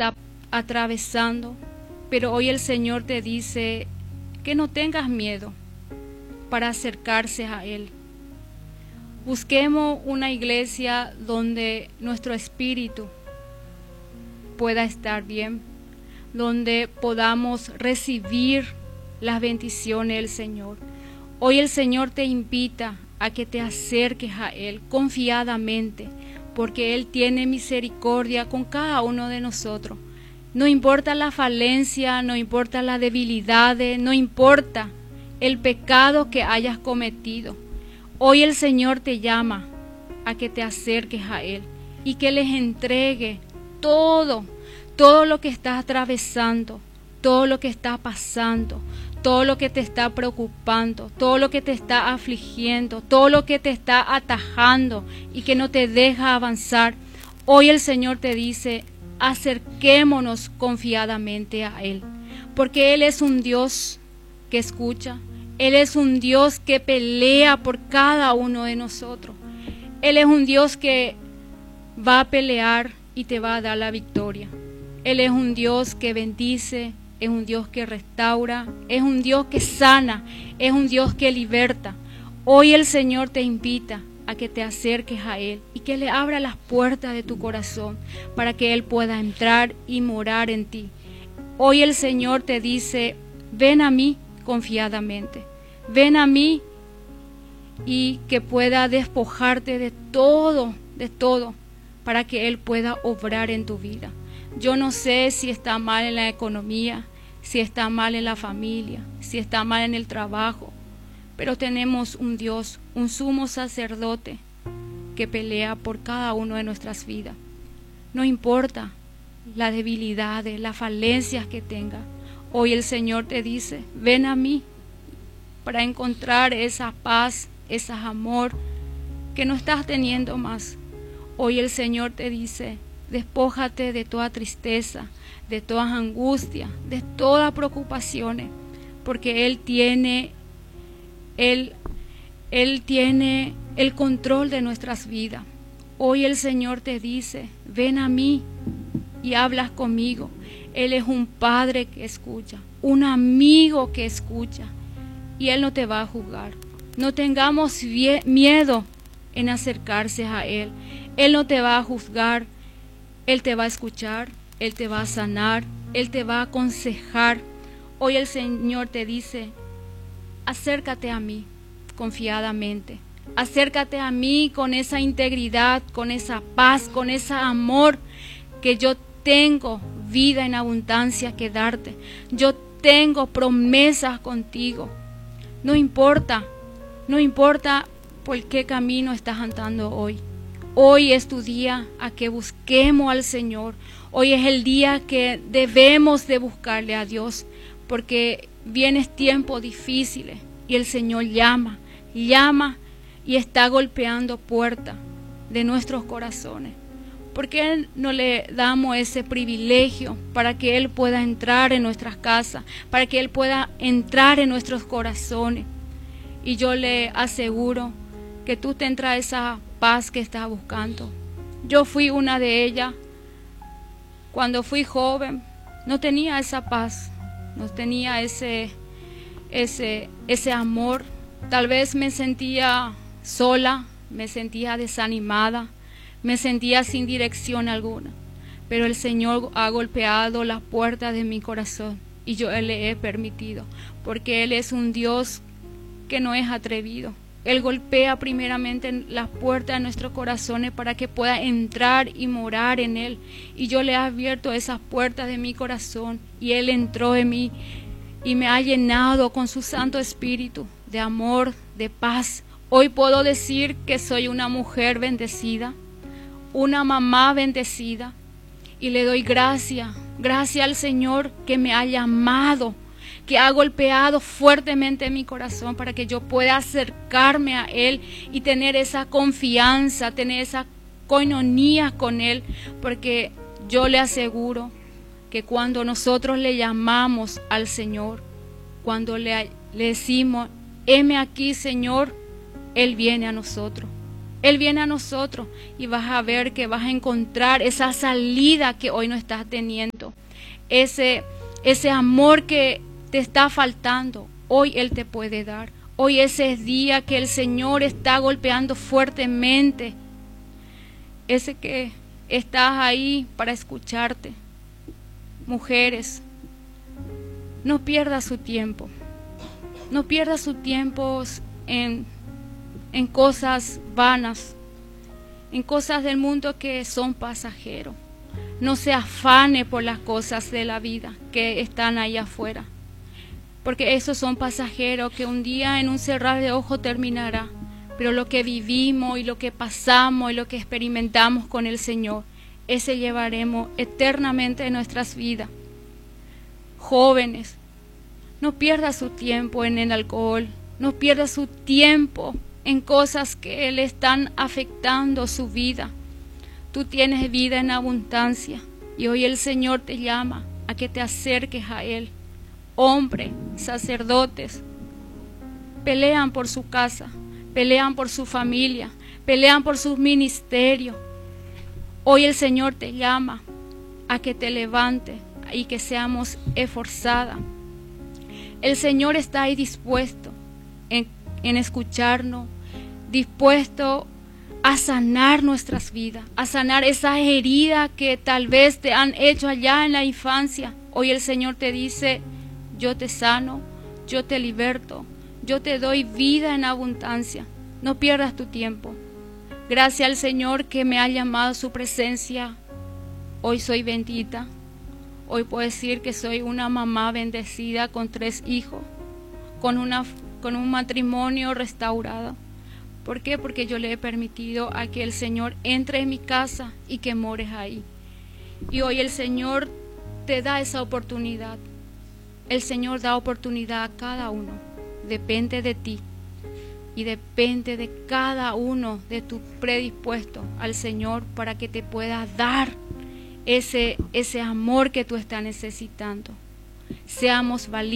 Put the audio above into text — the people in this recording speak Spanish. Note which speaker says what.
Speaker 1: está atravesando, pero hoy el Señor te dice que no tengas miedo para acercarse a Él. Busquemos una iglesia donde nuestro espíritu pueda estar bien, donde podamos recibir las bendiciones del Señor. Hoy el Señor te invita a que te acerques a Él confiadamente, porque Él tiene misericordia con cada uno de nosotros. No importa la falencia, no importa la debilidad, no importa el pecado que hayas cometido. Hoy el Señor te llama a que te acerques a Él y que les entregue todo lo que estás atravesando, todo lo que está pasando, todo lo que te está preocupando, todo lo que te está afligiendo, todo lo que te está atajando y que no te deja avanzar. Hoy el Señor te dice, acerquémonos confiadamente a Él, porque Él es un Dios que escucha, Él es un Dios que pelea por cada uno de nosotros. Él es un Dios que va a pelear y te va a dar la victoria. Él es un Dios que bendice, es un Dios que restaura, es un Dios que sana, es un Dios que liberta. Hoy el Señor te invita a que te acerques a Él y que le abra las puertas de tu corazón para que Él pueda entrar y morar en ti. Hoy el Señor te dice, ven a mí confiadamente, ven a mí y que pueda despojarte de todo, para que Él pueda obrar en tu vida. Yo no sé si está mal en la economía, si está mal en la familia, si está mal en el trabajo, pero tenemos un Dios, un sumo sacerdote que pelea por cada uno de nuestras vidas. No importa las debilidades, las falencias que tenga. Hoy el Señor te dice, ven a mí para encontrar esa paz, ese amor que no estás teniendo más. Hoy el Señor te dice, despójate de toda tristeza, de todas angustias, de todas preocupaciones, porque Él tiene el control de nuestras vidas. Hoy el Señor te dice, ven a mí y hablas conmigo. Él es un padre que escucha, un amigo que escucha, y Él no te va a juzgar. No tengamos miedo en acercarse a Él. Él no te va a juzgar, Él te va a escuchar, Él te va a sanar, Él te va a aconsejar. Hoy el Señor te dice, acércate a mí confiadamente, acércate a mí con esa integridad, con esa paz, con ese amor, que yo tengo vida en abundancia que darte. Yo tengo promesas contigo. No importa por qué camino estás andando hoy. Hoy es tu día a que busquemos al Señor. Hoy es el día que debemos de buscarle a Dios, porque vienen tiempos difíciles y el Señor llama y está golpeando puertas de nuestros corazones. ¿Por qué no le damos ese privilegio para que Él pueda entrar en nuestras casas, para que Él pueda entrar en nuestros corazones? Y yo le aseguro que tú tendrás esa paz que estás buscando. Yo fui una de ellas. Cuando fui joven no tenía esa paz, no tenía ese amor. Tal vez me sentía sola, me sentía desanimada, me sentía sin dirección alguna. Pero el Señor ha golpeado las puertas de mi corazón y yo le he permitido, porque Él es un Dios que no es atrevido. Él golpea primeramente las puertas de nuestros corazones para que pueda entrar y morar en Él. Y yo le he abierto esas puertas de mi corazón y Él entró en mí y me ha llenado con su Santo Espíritu de amor, de paz. Hoy puedo decir que soy una mujer bendecida, una mamá bendecida, y le doy gracias al Señor que me ha llamado, que ha golpeado fuertemente mi corazón para que yo pueda acercarme a Él y tener esa confianza, tener esa coinonía con Él, porque yo le aseguro que cuando nosotros le llamamos al Señor, cuando le decimos, heme aquí, Señor, Él viene a nosotros. Él viene a nosotros y vas a ver que vas a encontrar esa salida que hoy no estás teniendo. ese amor que te está faltando, hoy Él te puede dar. Hoy ese es día que el Señor está golpeando fuertemente. Ese que estás ahí para escucharte. Mujeres, no pierdas su tiempo. No pierdas su tiempo en cosas vanas, en cosas del mundo que son pasajeros. No se afane por las cosas de la vida que están ahí afuera, porque esos son pasajeros que un día en un cerrar de ojos terminará. Pero lo que vivimos y lo que pasamos y lo que experimentamos con el Señor, ese llevaremos eternamente en nuestras vidas. Jóvenes, no pierda su tiempo en el alcohol, no pierda su tiempo en cosas que le están afectando su vida. Tú tienes vida en abundancia y hoy el Señor te llama a que te acerques a Él. Hombres, sacerdotes, pelean por su casa, pelean por su familia, pelean por sus ministerios. Hoy el Señor te llama a que te levantes y que seamos esforzadas. El Señor está ahí dispuesto en escucharnos, dispuesto a sanar nuestras vidas, a sanar esas heridas que tal vez te han hecho allá en la infancia. Hoy el Señor te dice: yo te sano, yo te liberto, yo te doy vida en abundancia. No pierdas tu tiempo. Gracias al Señor que me ha llamado a su presencia. Hoy soy bendita. Hoy puedo decir que soy una mamá bendecida con 3 hijos, con un matrimonio restaurado. ¿Por qué? Porque yo le he permitido a que el Señor entre en mi casa y que mores ahí. Y hoy el Señor te da esa oportunidad. El Señor da oportunidad a cada uno. Depende de ti y depende de cada uno de tu predispuesto al Señor para que te pueda dar ese amor que tú estás necesitando. Seamos valientes.